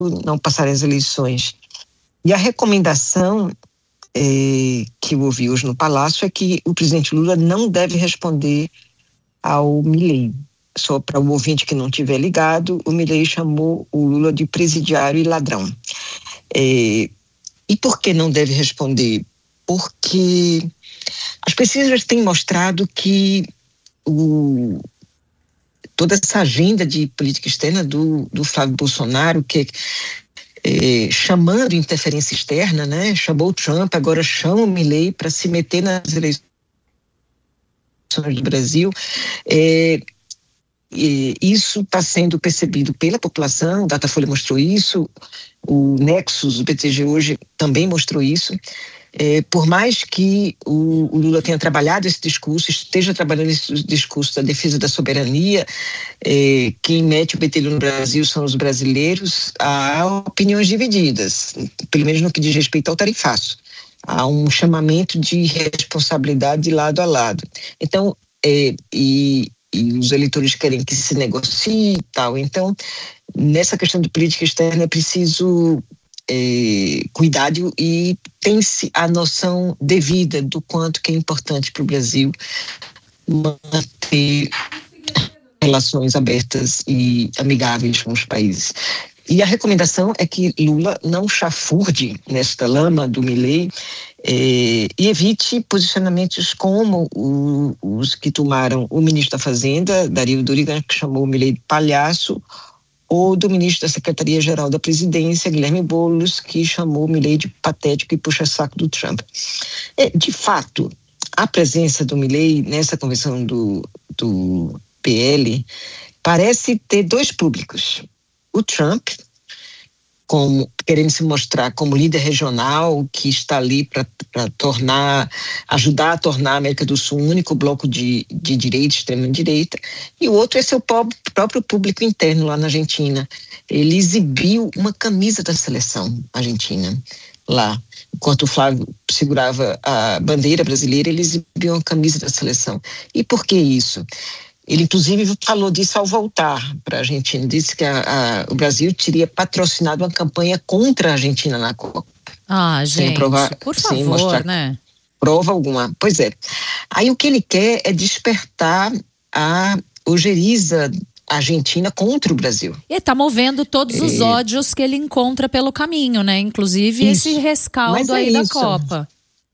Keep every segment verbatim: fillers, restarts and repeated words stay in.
não passarem as eleições. E a recomendação é, que eu ouvi hoje no Palácio é que o presidente Lula não deve responder ao Milei. Só para o ouvinte que não tiver ligado, o Milei chamou o Lula de presidiário e ladrão. É, e por que não deve responder? Porque as pesquisas têm mostrado que o, toda essa agenda de política externa do, do Flávio Bolsonaro, que é, chamando interferência externa, né, chamou o Trump, agora chama o Milei para se meter nas eleições do Brasil, é, e isso está sendo percebido pela população, o Datafolha mostrou isso, o Nexus, o B T G hoje também mostrou isso. É, por mais que o, o Lula tenha trabalhado esse discurso, esteja trabalhando esse discurso da defesa da soberania, é, quem mete o bedelho no Brasil são os brasileiros, há opiniões divididas, pelo menos no que diz respeito ao tarifaço. Há um chamamento de responsabilidade de lado a lado. Então, é, e, e os eleitores querem que se negocie e tal. Então, nessa questão de política externa é preciso é, cuidado e tem-se a noção devida do quanto que é importante para o Brasil manter relações abertas e amigáveis com os países. E a recomendação é que Lula não chafurde nesta lama do Milei eh, e evite posicionamentos como o, os que tomaram o ministro da Fazenda, Dario Durigan, que chamou o Milei de palhaço, ou do ministro da Secretaria-Geral da Presidência, Guilherme Boulos, que chamou o Milei de patético e puxa-saco do Trump. É, de fato, a presença do Milei nessa convenção do, do P L parece ter dois públicos. O Trump, como, querendo se mostrar como líder regional, que está ali para tornar, ajudar a tornar a América do Sul um único bloco de, de direita, extrema-direita, e o outro é seu próprio público interno lá na Argentina. Ele exibiu uma camisa da seleção argentina lá. Enquanto o Flávio segurava a bandeira brasileira, ele exibiu uma camisa da seleção. E por que isso? Ele, inclusive, falou disso ao voltar para a Argentina. Disse que a, a, o Brasil teria patrocinado uma campanha contra a Argentina na Copa. Ah, gente, provar, por favor, mostrar né? prova alguma. Pois é. Aí o que ele quer é despertar a ojeriza argentina contra o Brasil. E está movendo todos é... os ódios que ele encontra pelo caminho, né? Inclusive isso. Esse rescaldo é aí isso. da Copa.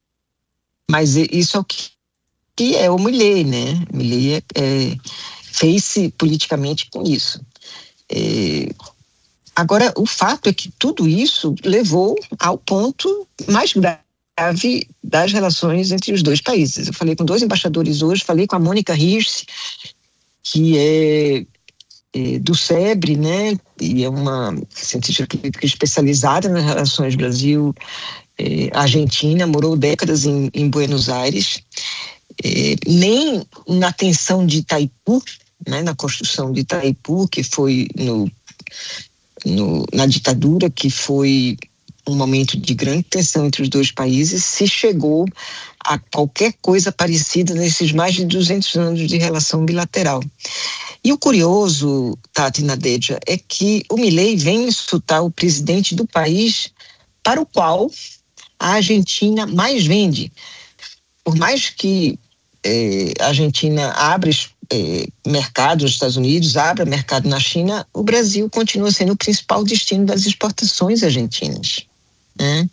Mas isso é o que que é o Milei, né? Milei é, é, fez-se politicamente com isso. É, agora, o fato é que tudo isso levou ao ponto mais grave das relações entre os dois países. Eu falei com dois embaixadores hoje, falei com a Mônica Hirsch, que é, é do SEBRE, né? E é uma cientista política especializada nas relações Brasil-Argentina, morou décadas em, em Buenos Aires. É, nem na tensão de Itaipu, né, na construção de Itaipu, que foi no, no, na ditadura, que foi um momento de grande tensão entre os dois países, se chegou a qualquer coisa parecida nesses mais de duzentos anos de relação bilateral. E o curioso, Tati Nadeja, é que o Milei vem insultar o presidente do país para o qual a Argentina mais vende. Por mais que eh, a Argentina abra eh, mercado nos Estados Unidos, abra mercado na China, o Brasil continua sendo o principal destino das exportações argentinas, né?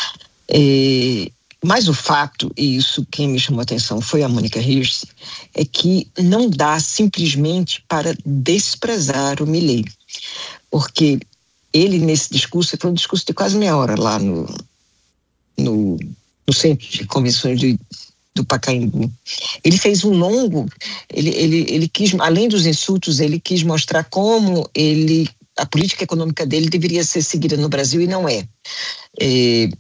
Eh, mas o fato, e isso quem me chamou a atenção foi a Mônica Hirsch, é que não dá simplesmente para desprezar o Milei, porque ele nesse discurso, foi um discurso de quase meia hora lá no, no, no centro de convenções de do Pacaembu. Ele fez um longo, ele, ele, ele quis, além dos insultos, ele quis mostrar como ele, a política econômica dele deveria ser seguida no Brasil e não é. é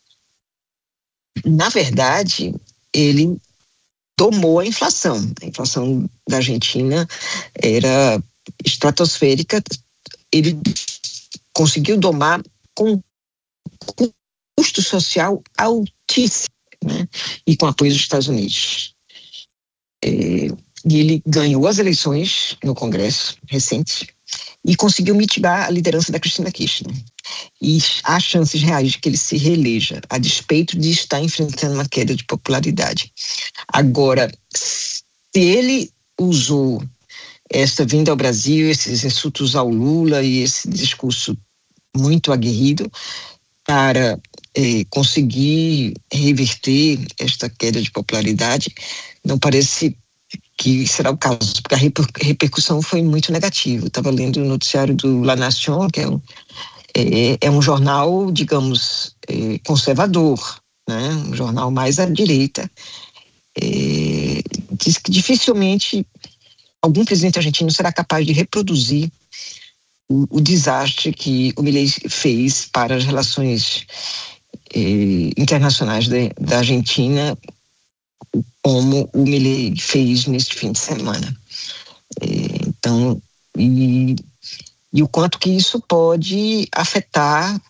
na verdade, ele domou a inflação. A inflação da Argentina era estratosférica, ele conseguiu domar com custo social altíssimo, né? E com apoio dos Estados Unidos. É, e ele ganhou as eleições no Congresso recente e conseguiu mitigar a liderança da Cristina Kirchner. E há chances reais de que ele se reeleja, a despeito de estar enfrentando uma queda de popularidade. Agora, se ele usou essa vinda ao Brasil, esses insultos ao Lula e esse discurso muito aguerrido para eh, conseguir reverter esta queda de popularidade, não parece que será o caso, porque a repercussão foi muito negativa. Eu estava lendo o noticiário do La Nation, que é um, é, é um jornal, digamos, é, conservador, né? Um jornal mais à direita. É, diz que dificilmente algum presidente argentino será capaz de reproduzir o, o desastre que o Milei fez para as relações eh, internacionais de, da Argentina, como o Milei fez neste fim de semana. Eh, então, e, e o quanto que isso pode afetar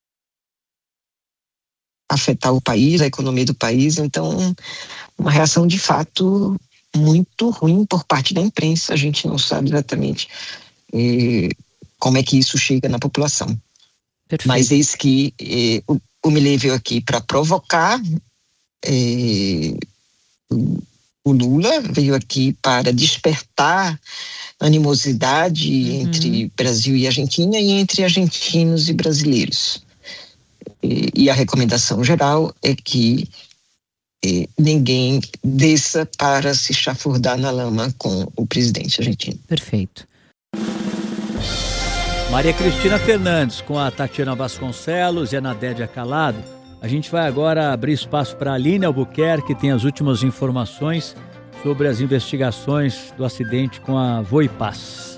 afetar o país, a economia do país. Então, uma reação de fato muito ruim por parte da imprensa. A gente não sabe exatamente eh, como é que isso chega na população. Perfeito. Mas eis que eh, o, o Milei veio aqui para provocar eh, o, o Lula, veio aqui para despertar animosidade uhum. entre Brasil e Argentina e entre argentinos e brasileiros. E, e a recomendação geral é que E ninguém desça para se chafurdar na lama com o presidente argentino. Perfeito. Maria Cristina Fernandes com a Tatiana Vasconcelos e a Nadédia Calado. A gente vai agora abrir espaço para a Aline Albuquerque, que tem as últimas informações sobre as investigações do acidente com a Voipaz.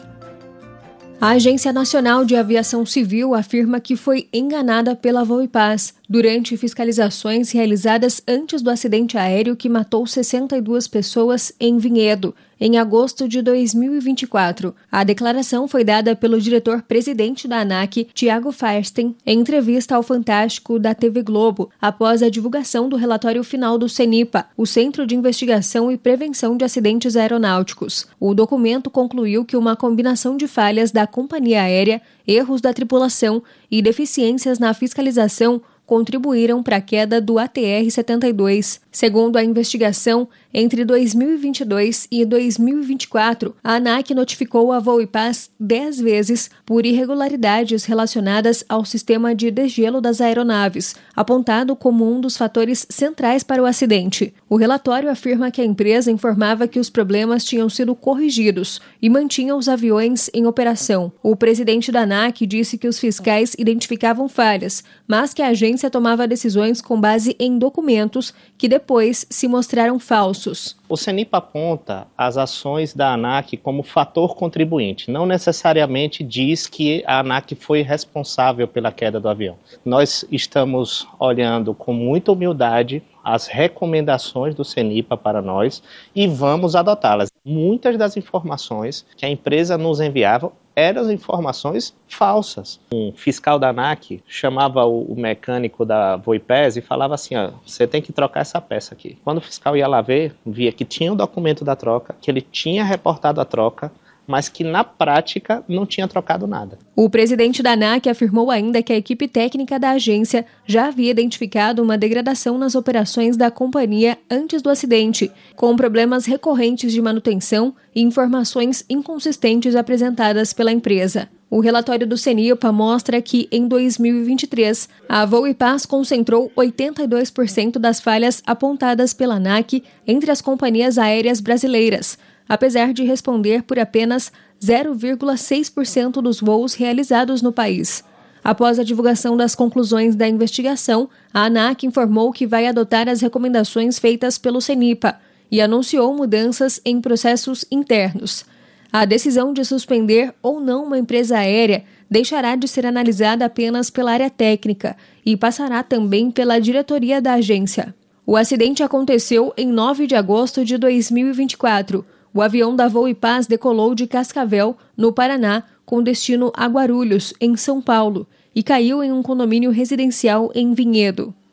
A Agência Nacional de Aviação Civil afirma que foi enganada pela Voipaz durante fiscalizações realizadas antes do acidente aéreo que matou sessenta e duas pessoas em Vinhedo, em agosto de dois mil e vinte e quatro. A declaração foi dada pelo diretor-presidente da ANAC, Tiago Faersten, em entrevista ao Fantástico da T V Globo, após a divulgação do relatório final do CENIPA, o Centro de Investigação e Prevenção de Acidentes Aeronáuticos. O documento concluiu que uma combinação de falhas da companhia aérea, erros da tripulação e deficiências na fiscalização contribuíram para a queda do A T R setenta e dois. Segundo a investigação, entre dois mil e vinte e dois e dois mil e vinte e quatro, a ANAC notificou a Voipaz dez vezes por irregularidades relacionadas ao sistema de degelo das aeronaves, apontado como um dos fatores centrais para o acidente. O relatório afirma que a empresa informava que os problemas tinham sido corrigidos e mantinha os aviões em operação. O presidente da ANAC disse que os fiscais identificavam falhas, mas que a agência tomava decisões com base em documentos que depois se mostraram falsos. O CENIPA aponta as ações da ANAC como fator contribuinte. Não necessariamente diz que a ANAC foi responsável pela queda do avião. Nós estamos olhando com muita humildade as recomendações do CENIPA para nós e vamos adotá-las. Muitas das informações que a empresa nos enviava eram informações falsas. Um fiscal da ANAC chamava o mecânico da Voipaz e falava assim, ó, você tem que trocar essa peça aqui. Quando o fiscal ia lá ver, via que tinha o documento da troca, que ele tinha reportado a troca, mas que na prática não tinha trocado nada. O presidente da ANAC afirmou ainda que a equipe técnica da agência já havia identificado uma degradação nas operações da companhia antes do acidente, com problemas recorrentes de manutenção e informações inconsistentes apresentadas pela empresa. O relatório do CENIPA mostra que, em dois mil e vinte e três, a Voipaz concentrou oitenta e dois por cento das falhas apontadas pela ANAC entre as companhias aéreas brasileiras, apesar de responder por apenas zero vírgula seis por cento dos voos realizados no país. Após a divulgação das conclusões da investigação, a ANAC informou que vai adotar as recomendações feitas pelo CENIPA e anunciou mudanças em processos internos. A decisão de suspender ou não uma empresa aérea deixará de ser analisada apenas pela área técnica e passará também pela diretoria da agência. O acidente aconteceu em nove de agosto de dois mil e vinte e quatro. O avião da Voipaz decolou de Cascavel, no Paraná, com destino a Guarulhos, em São Paulo, e caiu em um condomínio residencial em Vinhedo.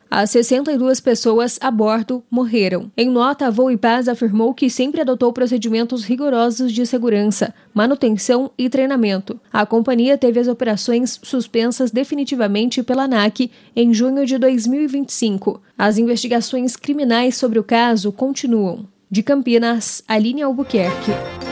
As sessenta e duas pessoas a bordo morreram. Em nota, a Voipaz afirmou que sempre adotou procedimentos rigorosos de segurança, manutenção e treinamento. A companhia teve as operações suspensas definitivamente pela ANAC em junho de dois mil e vinte e cinco. As investigações criminais sobre o caso continuam. De Campinas, Aline Albuquerque.